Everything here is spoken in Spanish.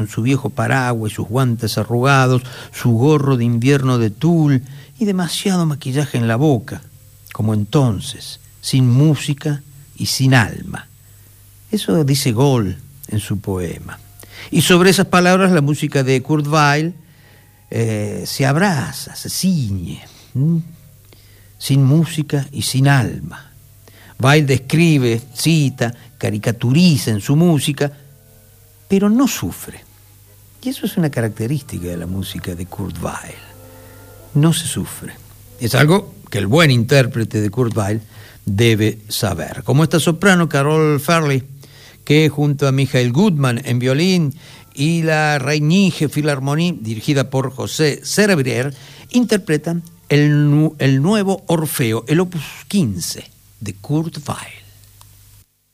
su viejo paraguas y sus guantes arrugados, su gorro de invierno de tul y demasiado maquillaje en la boca, como entonces, sin música y sin alma. Eso dice Gold en su poema. Y sobre esas palabras la música de Kurt Weill se abraza, se ciñe, sin música y sin alma. Weill describe, cita, caricaturiza en su música, pero no sufre. Y eso es una característica de la música de Kurt Weill. No se sufre. Es algo que el buen intérprete de Kurt Weill debe saber. Como esta soprano Carol Farley, que junto a Michael Goodman en violín y la Rheinische Philharmonie, dirigida por José Cerebrier, interpretan el nuevo Orfeo, el opus 15 de Kurt Weill.